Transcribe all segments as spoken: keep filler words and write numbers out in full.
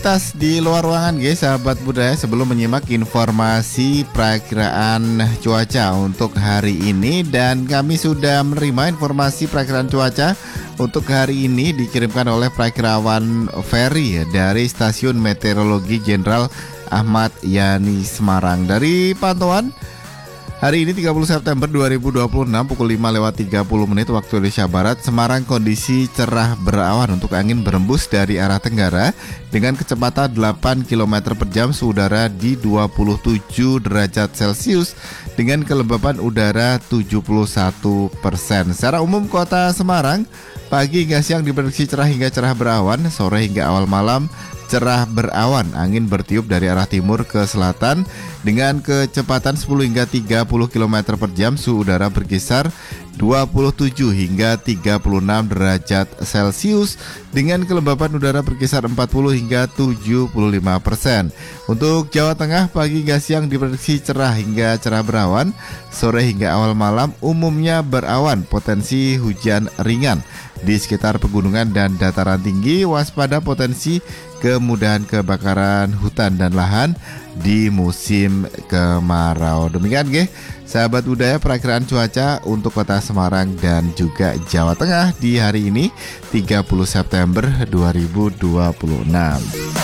aktivitas di luar ruangan guys, sahabat budaya. Sebelum menyimak informasi perakiraan cuaca untuk hari ini, dan kami sudah menerima informasi perakiraan cuaca untuk hari ini dikirimkan oleh Prakirawan Ferry dari Stasiun Meteorologi Jenderal Ahmad Yani Semarang. Dari pantauan hari ini tiga puluh September dua ribu dua puluh enam pukul lima lewat tiga puluh menit waktu Indonesia Barat, Semarang kondisi cerah berawan untuk angin berembus dari arah tenggara dengan kecepatan delapan kilometer per jam, suhu udara di dua puluh tujuh derajat Celcius dengan kelembapan udara tujuh puluh satu persen. Secara umum kota Semarang pagi hingga siang diprediksi cerah hingga cerah berawan, sore hingga awal malam cerah berawan, angin bertiup dari arah timur ke selatan dengan kecepatan sepuluh hingga tiga puluh kilometer per jam, suhu udara berkisar dua puluh tujuh hingga tiga puluh enam derajat Celcius dengan kelembapan udara berkisar empat puluh hingga tujuh puluh lima persen. Untuk Jawa Tengah pagi hingga siang diprediksi cerah hingga cerah berawan, sore hingga awal malam umumnya berawan, potensi hujan ringan di sekitar pegunungan dan dataran tinggi, waspada potensi kemudahan kebakaran hutan dan lahan di musim kemarau. Demikian nggih, sahabat budaya, perakiraan cuaca untuk kota Semarang dan juga Jawa Tengah di hari ini tiga puluh September dua ribu dua puluh enam.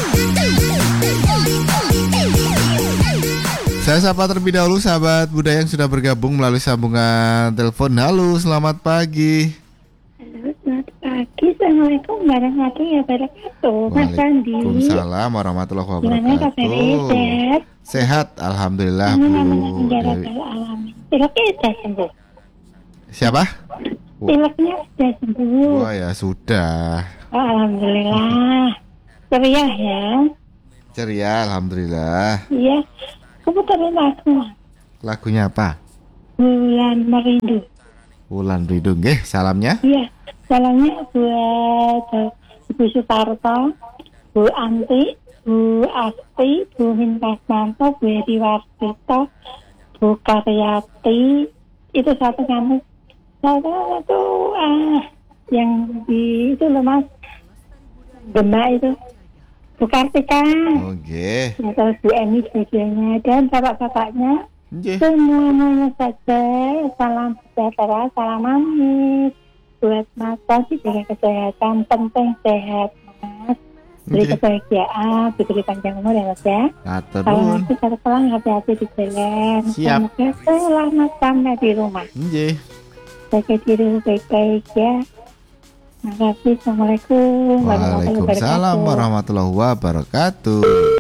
Saya sapa terlebih dahulu sahabat budaya yang sudah bergabung melalui sambungan telepon. Halo, selamat pagi. Pagi, Assalamualaikum warahmatullahi wabarakatuh. Mas Sandi. Waalaikumsalam warahmatullahi wabarakatuh. Gimana kabarnya? Sehat? Sehat, alhamdulillah Bu. Pileknya sudah sembuh. Siapa? Pileknya sudah sembuh. Wah ya sudah. Oh, alhamdulillah. Ceria ya. Ceria, alhamdulillah. Iya. Kebetulan lagu. Lagunya apa? Bulan Merindu. Bulan Merindu, nggih, salamnya? Iya. Salamnya buat Ibu Suparto, Bu Anti, Bu Asti, Bu Mintasmanto, Bu Edi Warsito, Bu Karyati. Itu satu kamu. Satu itu ah yang di itu loh Mas, Demak itu, Bu Kartika. Oke. Okay. Atau Bu Eni sebagainya dan bapak-bapaknya. Okay. Semuanya saja. Salam sejahtera, salam manis. Buat Mas Tadi jaga kesehatan, penting sehat Mas. Beri okay. kebahagiaan, diberi panjang umur ya Mas ya. Kalau nanti kalau pulang hati-hati di jalan. Siap. Selamat sampai di rumah. Iya. Jaga diri baik-baik ya. Terima kasih. Assalamualaikum Waalaikumsalam warahmatullahi wabarakatuh.